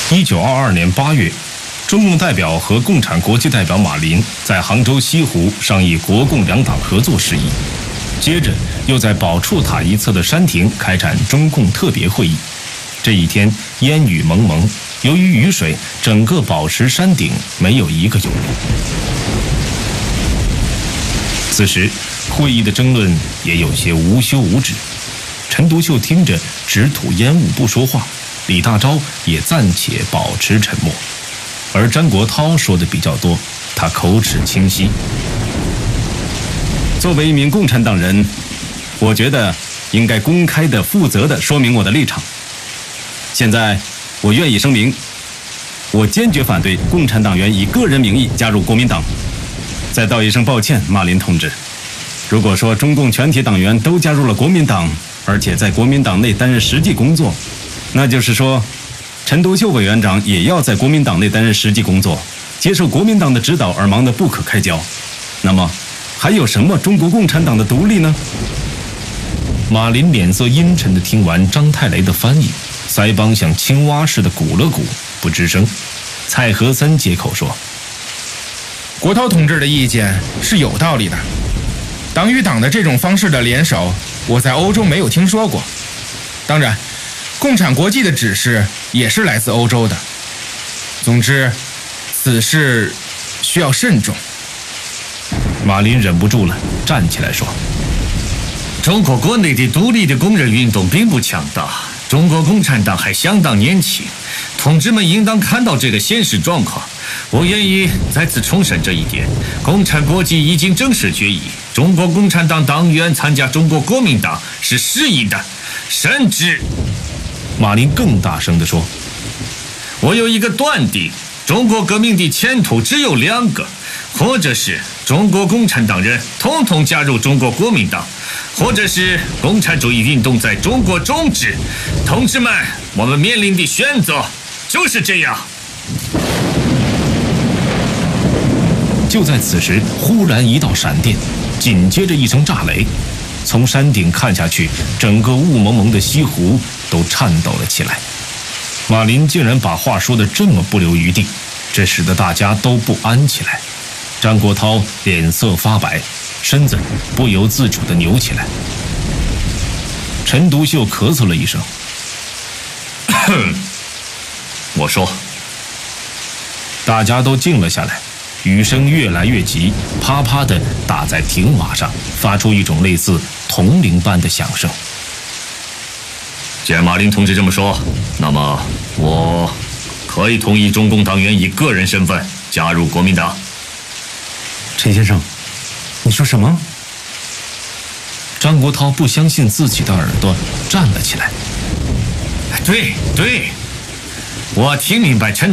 1922年8月，中共代表和共产国际代表马林在杭州西湖商议国共两党合作事宜，接着又在宝处塔一侧的山亭开展中共特别会议。这一天烟雨蒙蒙，由于雨水，整个宝石山顶没有一个有人。此时会议的争论也有些无休无止，陈独秀听着只吐烟雾不说话，李大钊也暂且保持沉默，而张国焘说的比较多，他口齿清晰。 作为一名共产党人，我觉得应该公开的、负责的说明我的立场。现在我愿意声明，我坚决反对共产党员以个人名义加入国民党。再道一声抱歉，马林同志，如果说中共全体党员都加入了国民党，而且在国民党内担任实际工作，那就是说陈独秀委员长也要在国民党内担任实际工作，接受国民党的指导而忙得不可开交，那么还有什么中国共产党的独立呢？ 马林脸色阴沉地听完张太雷的翻译，腮帮像青蛙似的鼓了鼓，不吱声。蔡和森接口说： 国焘同志的意见是有道理的，党与党的这种方式的联手，我在欧洲没有听说过。当然，共产国际的指示也是来自欧洲的。总之，此事需要慎重。 马林忍不住了，站起来说： 中国国内的独立的工人运动并不强大，中国共产党还相当年轻，同志们应当看到这个现实状况。我愿意再次重申这一点，共产国际已经正式决议，中国共产党党员参加中国国民党是适宜的，甚至…… 马林更大声地说： 我有一个断定，中国革命的前途只有两个，或者是中国共产党人统统加入中国国民党，或者是共产主义运动在中国终止。同志们，我们面临的选择就是这样。 就在此时，忽然一道闪电，紧接着一声炸雷，从山顶看下去，整个雾蒙蒙的西湖都颤抖了起来。马林竟然把话说得这么不留余地，这使得大家都不安起来。张国焘脸色发白，身子不由自主地扭起来。陈独秀咳嗽了一声： 我说。 大家都静了下来，雨声越来越急，啪啪地打在亭瓦上，发出一种类似铜铃般的响声。 既然马林同志这么说，那么我可以同意中共党员以个人身份加入国民党。 陈先生，你说什么？ 张国焘不相信自己的耳朵，站了起来。 对，我听明白陈